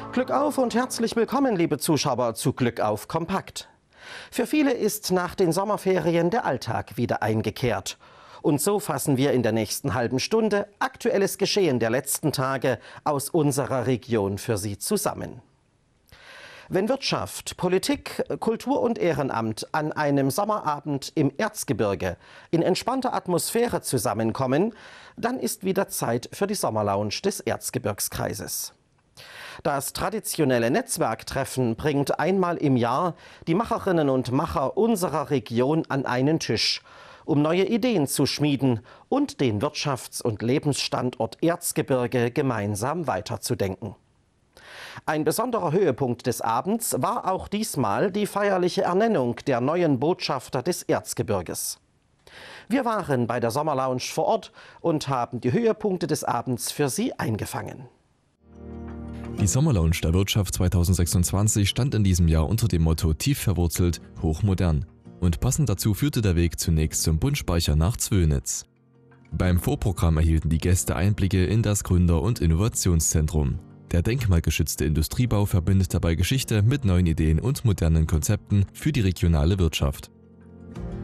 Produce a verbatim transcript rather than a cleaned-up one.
Glück auf und herzlich willkommen, liebe Zuschauer, zu Glück auf Kompakt. Für viele ist nach den Sommerferien der Alltag wieder eingekehrt. Und so fassen wir in der nächsten halben Stunde aktuelles Geschehen der letzten Tage aus unserer Region für Sie zusammen. Wenn Wirtschaft, Politik, Kultur und Ehrenamt an einem Sommerabend im Erzgebirge in entspannter Atmosphäre zusammenkommen, dann ist wieder Zeit für die Sommerlounge des Erzgebirgskreises. Das traditionelle Netzwerktreffen bringt einmal im Jahr die Macherinnen und Macher unserer Region an einen Tisch, um neue Ideen zu schmieden und den Wirtschafts- und Lebensstandort Erzgebirge gemeinsam weiterzudenken. Ein besonderer Höhepunkt des Abends war auch diesmal die feierliche Ernennung der neuen Botschafter des Erzgebirges. Wir waren bei der Sommerlounge vor Ort und haben die Höhepunkte des Abends für Sie eingefangen. Die Sommerlounge der Wirtschaft zweitausendsechsundzwanzig stand in diesem Jahr unter dem Motto tief verwurzelt, hochmodern. Und passend dazu führte der Weg zunächst zum Bundspeicher nach Zwönitz. Beim Vorprogramm erhielten die Gäste Einblicke in das Gründer- und Innovationszentrum. Der denkmalgeschützte Industriebau verbindet dabei Geschichte mit neuen Ideen und modernen Konzepten für die regionale Wirtschaft.